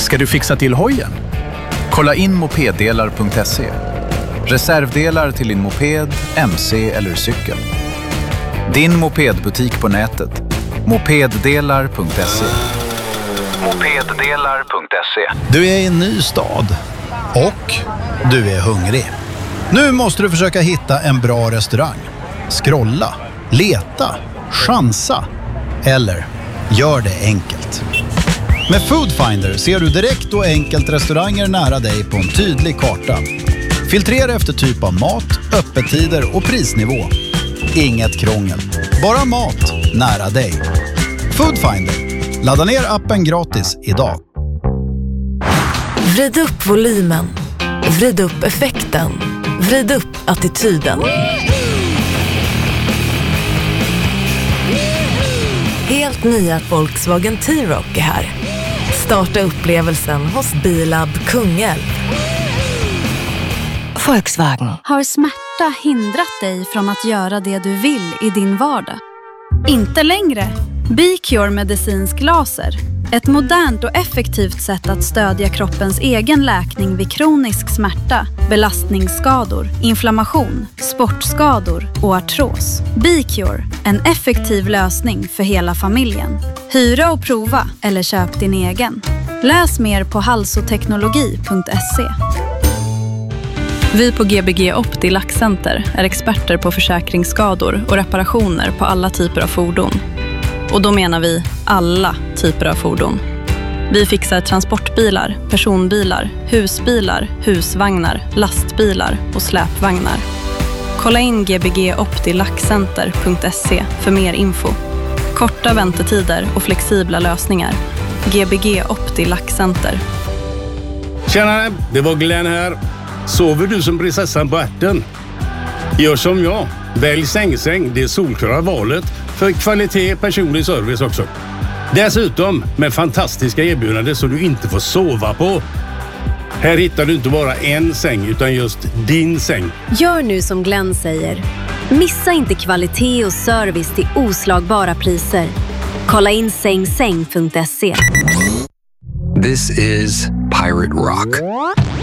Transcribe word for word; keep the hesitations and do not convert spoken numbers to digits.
Ska du fixa till hojen? Kolla in mopeddelar punkt se. Reservdelar till din moped, mc eller cykel. Din mopedbutik på nätet. mopeddelar punkt se. mopeddelar punkt se. Du är i en ny stad och du är hungrig. Nu måste du försöka hitta en bra restaurang. Scrolla, leta, chansa eller gör det enkelt. Med Foodfinder ser du direkt och enkelt restauranger nära dig på en tydlig karta. Filtrera efter typ av mat, öppettider och prisnivå. Inget krångel, bara mat nära dig. Foodfinder. Ladda ner appen gratis idag. Vrid upp volymen. Vrid upp effekten. Vrid upp attityden. Helt nya Volkswagen T-Roc är här. Starta upplevelsen hos Bilab Kungälv. Volkswagen. Har smärta hindrat dig från att göra det du vill i din vardag? Inte längre. B-Cure medicinsk laser. Ett modernt och effektivt sätt att stödja kroppens egen läkning vid kronisk smärta, belastningsskador, inflammation, sportskador och artros. B-Cure, en effektiv lösning för hela familjen. Hyra och prova eller köp din egen. Läs mer på halsoteknologi punkt se. Vi på G B G Opti Lackcenter är experter på försäkringsskador och reparationer på alla typer av fordon. Och då menar vi alla typer av fordon. Vi fixar transportbilar, personbilar, husbilar, husvagnar, lastbilar och släpvagnar. Kolla in g b g opti lackcenter punkt se för mer info. Korta väntetider och flexibla lösningar. G B G Opti Lackcenter. Tjena, det var Glenn här. Sover du som prinsessan på ärten? Gör som jag. Välj sängsäng, det är solklara valet för kvalitet, personlig service också. Dessutom med fantastiska erbjudanden så du inte får sova på. Här hittar du inte bara en säng utan just din säng. Gör nu som Glenn säger. Missa inte kvalitet och service till oslagbara priser. Kolla in sängsäng punkt se. This is Pirate Rock.